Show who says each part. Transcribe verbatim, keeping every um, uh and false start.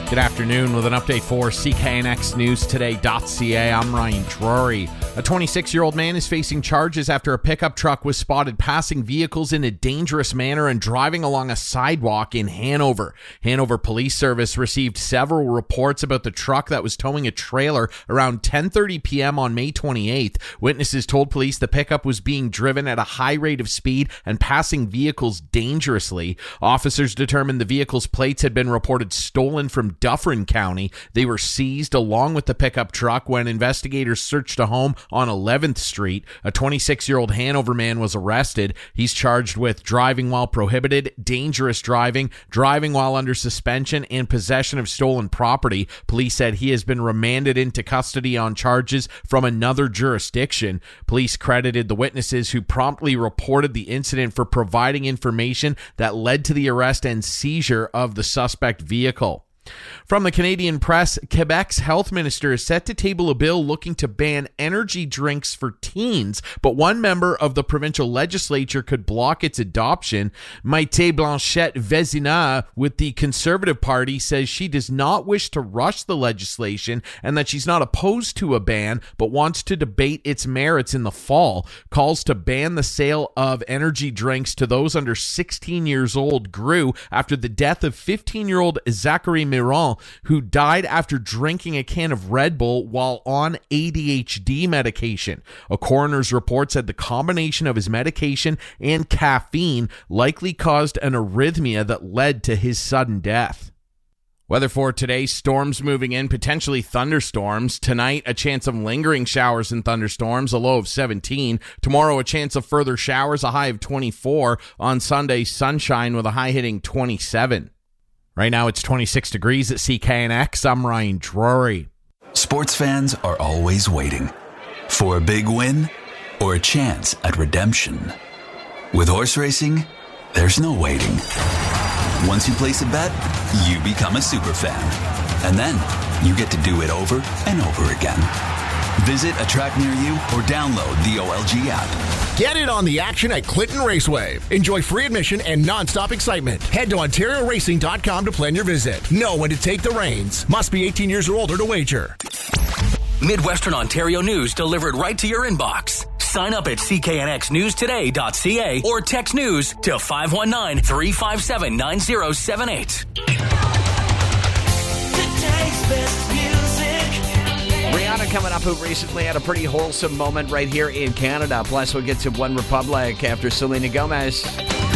Speaker 1: Good afternoon with an update for C K N X News Today dot C A. I'm Ryan Drury. A twenty-six-year-old man is facing charges after a pickup truck was spotted passing vehicles in a dangerous manner and driving along a sidewalk in Hanover. Hanover Police Service received several reports about the truck that was towing a trailer around ten thirty p.m. on May twenty-eighth. Witnesses told police the pickup was being driven at a high rate of speed and passing vehicles dangerously. Officers determined the vehicle's plates had been reported stolen from Dufferin County. They were seized along with the pickup truck when investigators searched a home on eleventh street. A twenty-six-year-old Hanover man was arrested. He's charged with driving while prohibited, dangerous driving, driving while under suspension, and possession of stolen property. Police said he has been remanded into custody on charges from another jurisdiction. Police credited the witnesses who promptly reported the incident for providing information that led to the arrest and seizure of the suspect vehicle. From the Canadian Press, Quebec's health minister is set to table a bill looking to ban energy drinks for teens, but one member of the provincial legislature could block its adoption. Maïté Blanchette Vézina with the Conservative Party says she does not wish to rush the legislation and that she's not opposed to a ban, but wants to debate its merits in the fall. Calls to ban the sale of energy drinks to those under sixteen years old grew after the death of fifteen-year-old Zachary Miron, who died after drinking a can of Red Bull while on A D H D medication. A coroner's report said the combination of his medication and caffeine likely caused an arrhythmia that led to his sudden death. Weather for today, storms moving in, potentially thunderstorms. Tonight, a chance of lingering showers and thunderstorms, a low of seventeen. Tomorrow, a chance of further showers, a high of twenty-four. On Sunday, sunshine with a high hitting twenty-seven. Right now, it's twenty-six degrees at C K N X. I'm Ryan Drury.
Speaker 2: Sports fans are always waiting for a big win or a chance at redemption. With horse racing, there's no waiting. Once you place a bet, you become a super fan. And then you get to do it over and over again. Visit a track near you or download the O L G app.
Speaker 3: Get in on the action at Clinton Raceway. Enjoy free admission and non-stop excitement. Head to Ontario Racing dot com to plan your visit. Know when to take the reins. Must be eighteen years or older to wager.
Speaker 4: Midwestern Ontario news delivered right to your inbox. Sign up at C K N X News Today dot C A or text news to five one nine, three five seven, nine zero seven eight.
Speaker 5: Rihanna coming up, who recently had a pretty wholesome moment right here in Canada. Plus, we'll get to One Republic after Selena Gomez.